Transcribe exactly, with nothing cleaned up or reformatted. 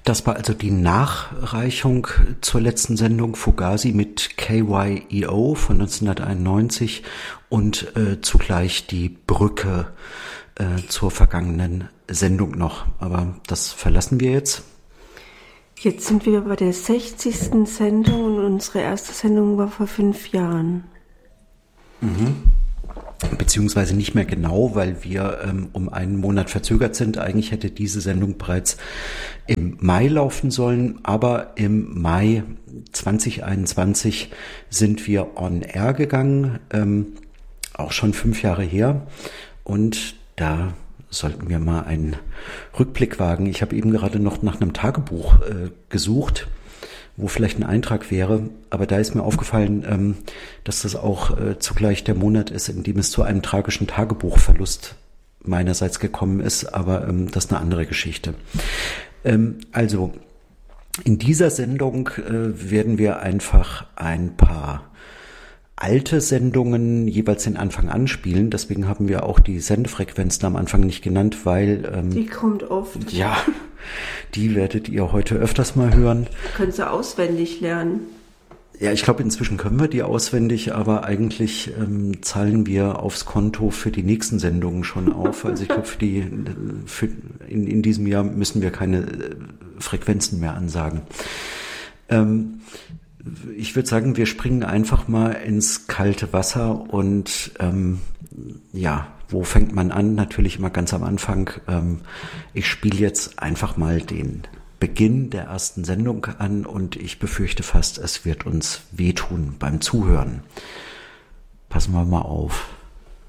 Das war also die Nachreichung zur letzten Sendung Fugazi mit K Y E O von neunzehnhunderteinundneunzig und äh, zugleich die Brücke äh, zur vergangenen Sendung noch. Aber das verlassen wir jetzt. Jetzt sind wir bei der sechzigsten Sendung und unsere erste Sendung war vor fünf Jahren. Mhm. Beziehungsweise nicht mehr genau, weil wir ähm, um einen Monat verzögert sind. Eigentlich hätte diese Sendung bereits im Mai laufen sollen, aber im Mai zwanzig einundzwanzig sind wir on air gegangen, ähm, auch schon fünf Jahre her, und da sollten wir mal einen Rückblick wagen. Ich habe eben gerade noch nach einem Tagebuch äh, gesucht, wo vielleicht ein Eintrag wäre, aber da ist mir aufgefallen, ähm, dass das auch äh, zugleich der Monat ist, in dem es zu einem tragischen Tagebuchverlust meinerseits gekommen ist, aber ähm, das ist eine andere Geschichte. Ähm, also, in dieser Sendung äh, werden wir einfach ein paar alte Sendungen jeweils den Anfang anspielen. Deswegen haben wir auch die Sendefrequenzen am Anfang nicht genannt, weil... Ähm, die kommt oft. Ja, die werdet ihr heute öfters mal hören. Können Sie auswendig lernen. Ja, ich glaube, inzwischen können wir die auswendig, aber eigentlich ähm, zahlen wir aufs Konto für die nächsten Sendungen schon auf. Also ich glaube, für die für in, in diesem Jahr müssen wir keine äh, Frequenzen mehr ansagen. Ähm, Ich würde sagen, wir springen einfach mal ins kalte Wasser und ähm, ja, wo fängt man an? Natürlich immer ganz am Anfang. Ähm, ich spiele jetzt einfach mal den Beginn der ersten Sendung an und ich befürchte fast, es wird uns wehtun beim Zuhören. Passen wir mal auf.